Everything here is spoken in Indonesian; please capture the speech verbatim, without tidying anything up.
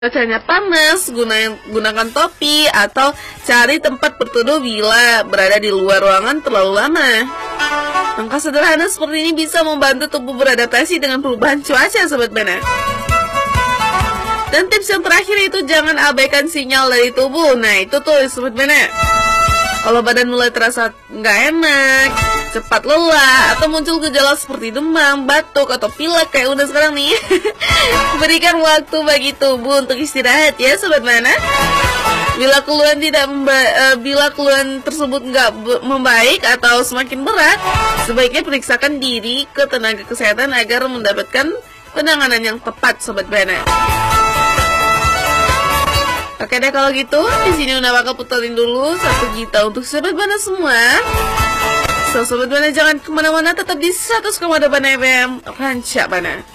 Cuacanya panas, gunakan, gunakan topi, atau cari tempat berteduh bila berada di luar ruangan terlalu lama. Langkah sederhana seperti ini bisa membantu tubuh beradaptasi dengan perubahan cuaca, Sobat Bana. Dan tips yang terakhir itu jangan abaikan sinyal dari tubuh. Nah itu tuh Sobat Bana, kalau badan mulai terasa nggak enak, cepat lelah, atau muncul gejala seperti demam, batuk, atau pilek kayak udah sekarang nih, berikan waktu bagi tubuh untuk istirahat ya Sobat Bana. Bila keluhan tidak memba- uh, bila keluhan tersebut nggak membaik atau semakin berat, sebaiknya periksakan diri ke tenaga kesehatan agar mendapatkan penanganan yang tepat, Sobat Bana. Oke deh kalau gitu, di sini udah bakal puterin dulu satu gita untuk Sobat Bana semua. So, Sobat Bana jangan kemana-mana, tetap di seratus koma delapan F M Rancak Bana.